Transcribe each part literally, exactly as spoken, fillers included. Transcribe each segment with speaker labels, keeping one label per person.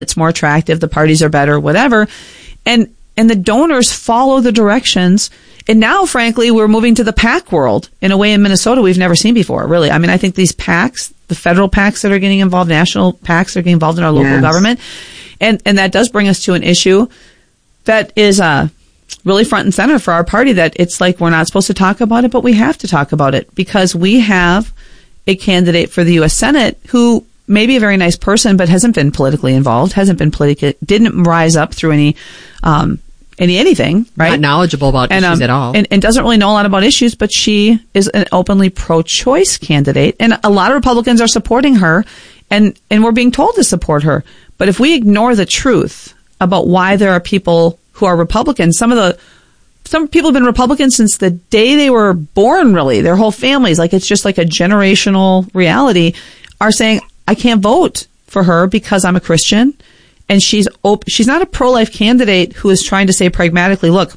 Speaker 1: it's more attractive, the parties are better, whatever. And and the donors follow the directions. And now, frankly, we're moving to the PAC world in a way in Minnesota we've never seen before, really. I mean, I think these PACs, the federal PACs that are getting involved, national PACs that are getting involved in our local
Speaker 2: yes.
Speaker 1: government. And and that does bring us to an issue that is uh, really front and center for our party, that it's like we're not supposed to talk about it, but we have to talk about it because we have a candidate for the U S Senate who may be a very nice person, but hasn't been politically involved, hasn't been politically, didn't rise up through any, um, any anything, right?
Speaker 3: Not knowledgeable about
Speaker 1: and,
Speaker 3: issues
Speaker 1: um,
Speaker 3: at all.
Speaker 1: And, and doesn't really know a lot about issues, but she is an openly pro-choice candidate. And a lot of Republicans are supporting her, and, and we're being told to support her. But if we ignore the truth about why there are people who are Republicans, some of the, some people have been Republicans since the day they were born, really, their whole families, like it's just like a generational reality, are saying, I can't vote for her because I'm a Christian. And she's op- she's not a pro-life candidate who is trying to say pragmatically, look,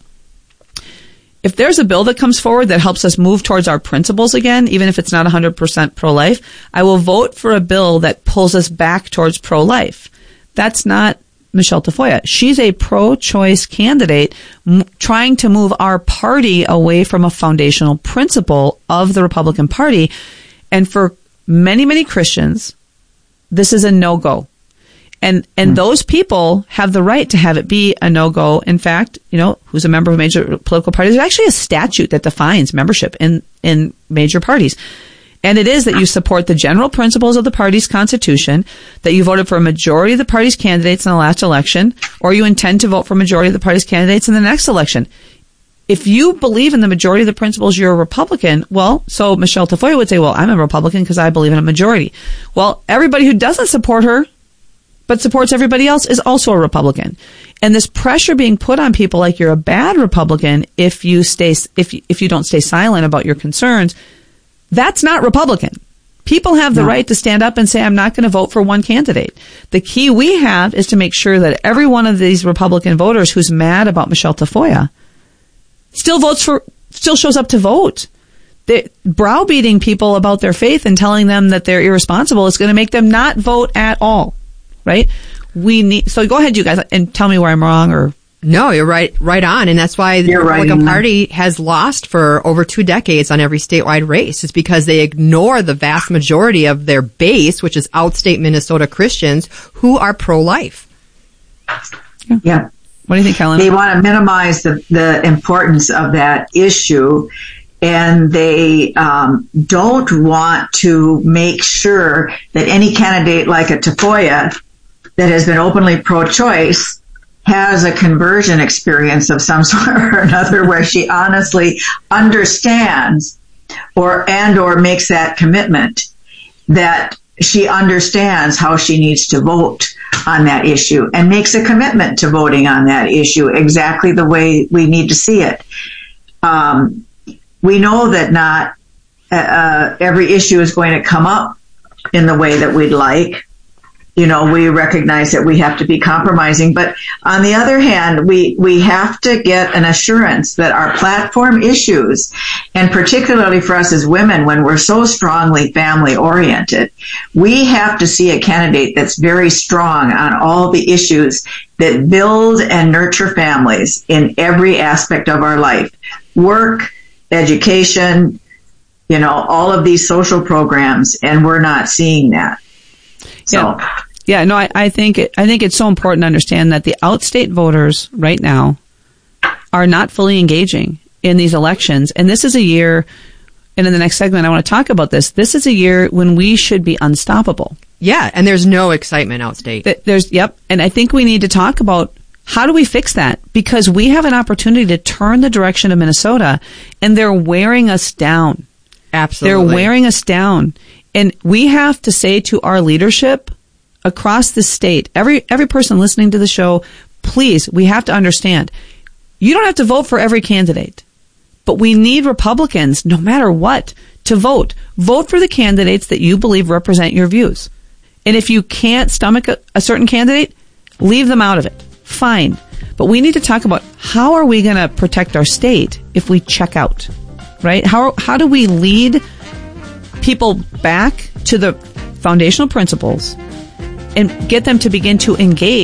Speaker 1: if there's a bill that comes forward that helps us move towards our principles again, even if it's not one hundred percent pro-life, I will vote for a bill that pulls us back towards pro-life. That's not Michelle Tafoya. She's a pro-choice candidate m- trying to move our party away from a foundational principle of the Republican Party. And for many, many Christians, this is a no-go. And and mm. those people have the right to have it be a no-go. In fact, you know, who's a member of a major political party, there's actually a statute that defines membership in, in major parties. And it is that you support the general principles of the party's constitution, that you voted for a majority of the party's candidates in the last election, or you intend to vote for a majority of the party's candidates in the next election. If you believe in the majority of the principles, you're a Republican. Well, so Michelle Tafoya would say, well, I'm a Republican because I believe in a majority. Well, everybody who doesn't support her but supports everybody else is also a Republican. And this pressure being put on people like you're a bad Republican if you stay, if you, if you don't stay silent about your concerns, that's not Republican. People have the no. right to stand up and say, I'm not going to vote for one candidate. The key we have is to make sure that every one of these Republican voters who's mad about Michelle Tafoya still votes for, still shows up to vote. They, browbeating people about their faith and telling them that they're irresponsible is going to make them not vote at all. Right? We need, so go ahead, you guys, and tell me where I'm wrong or.
Speaker 3: No, you're right, right on. And that's why the
Speaker 2: you're
Speaker 3: Republican
Speaker 2: right
Speaker 3: Party has lost for over two decades on every statewide race. It's because they ignore the vast majority of their base, which is outstate Minnesota Christians who are pro-life.
Speaker 1: Yeah.
Speaker 2: yeah.
Speaker 1: What do you think, Helen?
Speaker 2: They want to minimize the, the importance of that issue. And they um, don't want to make sure that any candidate like a Tafoya that has been openly pro-choice has a conversion experience of some sort or another where she honestly understands or and or makes that commitment that she understands how she needs to vote on that issue and makes a commitment to voting on that issue exactly the way we need to see it. Um, we know that not uh, every issue is going to come up in the way that we'd like. You know, we recognize that we have to be compromising, but on the other hand, we, we have to get an assurance that our platform issues, and particularly for us as women, when we're so strongly family oriented, we have to see a candidate that's very strong on all the issues that build and nurture families in every aspect of our life. Work, education, you know, all of these social programs, and we're not seeing that. So,
Speaker 1: yeah, yeah, no, I, I think it, I think it's so important to understand that the outstate voters right now are not fully engaging in these elections, and this is a year. And in the next segment, I want to talk about this. This is a year when we should be unstoppable.
Speaker 3: Yeah, and there's no excitement outstate.
Speaker 1: There's, yep, and I think we need to talk about how do we fix that, because we have an opportunity to turn the direction of Minnesota, and they're wearing us down.
Speaker 3: Absolutely,
Speaker 1: they're wearing us down. And we have to say to our leadership across the state, every every person listening to the show, please, we have to understand, you don't have to vote for every candidate, but we need Republicans, no matter what, to vote. Vote for the candidates that you believe represent your views. And if you can't stomach a, a certain candidate, leave them out of it. Fine. But we need to talk about how are we going to protect our state if we check out, right? How how do we lead people back to the foundational principles and get them to begin to engage